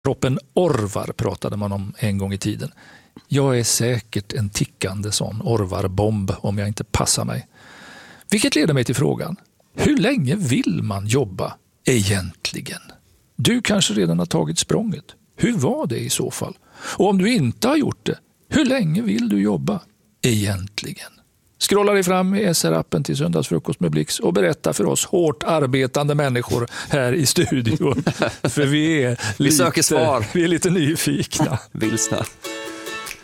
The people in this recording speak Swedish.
Kroppen Orvar pratade man om en gång i tiden. Jag är säkert en tickande sån Orvar-bomb om jag inte passar mig. Vilket leder mig till frågan, hur länge vill man jobba egentligen? Du kanske redan har tagit språnget. Hur var det i så fall? Och om du inte har gjort det, hur länge vill du jobba egentligen? Scrolla dig fram i SR-appen till Söndagsfrukost med Blix och berätta för oss hårt arbetande människor här i studion. För vi söker svar. Vi är lite nyfikna. Vilsna.